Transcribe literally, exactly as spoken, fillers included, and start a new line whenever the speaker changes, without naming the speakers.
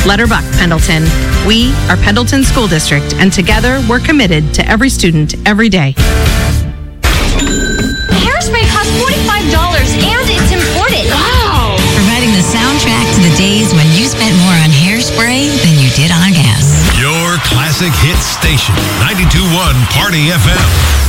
Letterbuck, Pendleton. We are Pendleton School District, and together we're committed to every student, every day.
Hairspray costs forty-five dollars and it's imported.
Wow!
Providing the soundtrack to the days when you spent more on hairspray than you did on gas.
Your classic hit station, ninety-two point one Party F M.